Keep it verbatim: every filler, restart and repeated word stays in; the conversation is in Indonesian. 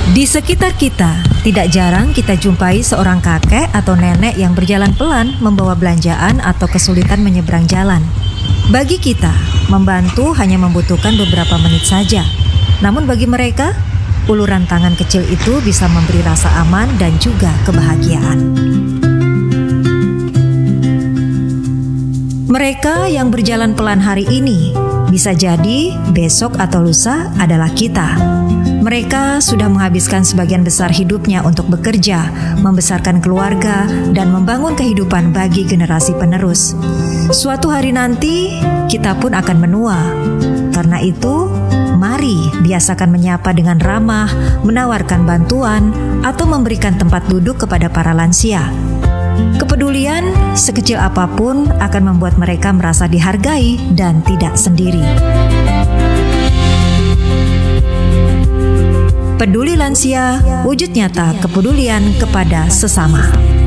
Di sekitar kita, tidak jarang kita jumpai seorang kakek atau nenek yang berjalan pelan membawa belanjaan atau kesulitan menyeberang jalan. Bagi kita, membantu hanya membutuhkan beberapa menit saja. Namun bagi mereka, uluran tangan kecil itu bisa memberi rasa aman dan juga kebahagiaan. Mereka yang berjalan pelan hari ini, bisa jadi besok atau lusa adalah kita. Mereka sudah menghabiskan sebagian besar hidupnya untuk bekerja, membesarkan keluarga, dan membangun kehidupan bagi generasi penerus. Suatu hari nanti, kita pun akan menua. Karena itu, mari biasakan menyapa dengan ramah, menawarkan bantuan, atau memberikan tempat duduk kepada para lansia. Kepedulian, sekecil apapun, akan membuat mereka merasa dihargai dan tidak sendiri. Peduli Lansia, wujud nyata kepedulian kepada sesama.